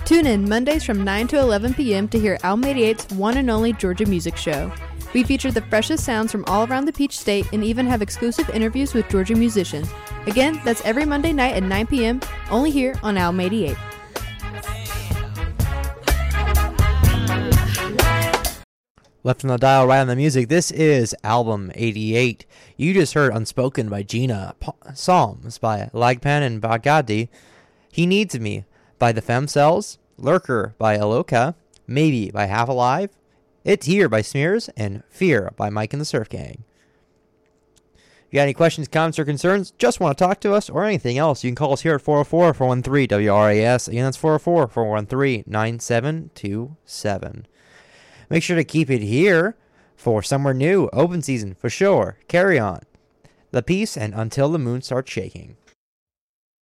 Tune in Mondays from 9 to 11 p.m. to hear Alm 88's one and only Georgia Music Show. We feature the freshest sounds from all around the Peach State and even have exclusive interviews with Georgia musicians. Again, that's every Monday night at 9 p.m. only here on Alm 88. Left on the dial, right on the music. This is Album 88. You just heard Unspoken by Gina, Psalms by Lagpan and Bagadi, He Needs Me by the Femcells, Lurker by Aloka, Maybe by Half Alive, It's Here by Smears, and Fear by Mike and the Surf Gang. If you got any questions, comments, or concerns, just want to talk to us, or anything else, you can call us here at 404-413-WRAS. Again, that's 404-413-9727. Make sure to keep it here for somewhere new, open season for sure. Carry on. The Peace and Until the Moon Starts Shaking.